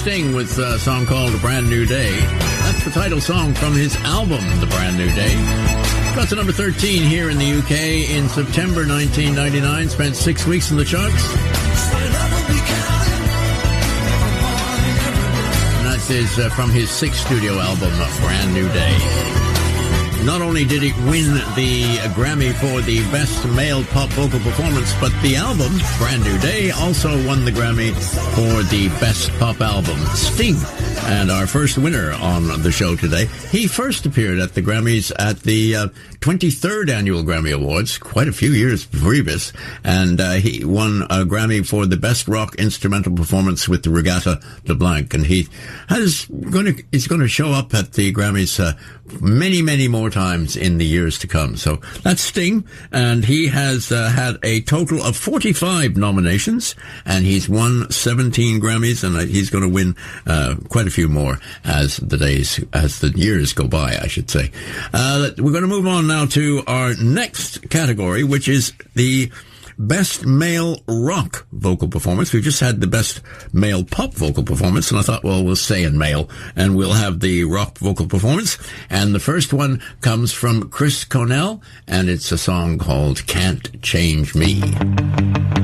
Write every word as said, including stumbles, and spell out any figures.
Sting with a song called A Brand New Day. That's the title song from his album, The Brand New Day. Got to number thirteen here in the U K in September nineteen ninety-nine. Spent six weeks in the charts. And that is uh, from his sixth studio album, A Brand New Day. Not only did it win the Grammy for the Best Male Pop Vocal Performance, but the album, Brand New Day, also won the Grammy for the Best Pop Album. Sting, and our first winner on the show today. He first appeared at the Grammys at the uh, twenty-third Annual Grammy Awards, quite a few years previous, and uh, he won a Grammy for the Best Rock Instrumental Performance with the Regatta de Blanc, and he has going to is going to show up at the Grammys uh, many, many more times in the years to come. So that's Sting, and he has uh, had a total of forty-five nominations, and he's won seventeen Grammys, and he's going to win uh, quite a few more as the days, as the years go by, I should say. Uh, we're going to move on now to our next category, which is the Best Male Rock Vocal Performance. We've just had the Best Male Pop Vocal Performance, and I thought, well, we'll stay in male, and we'll have the rock vocal performance. And the first one comes from Chris Cornell, and it's a song called Can't Change Me.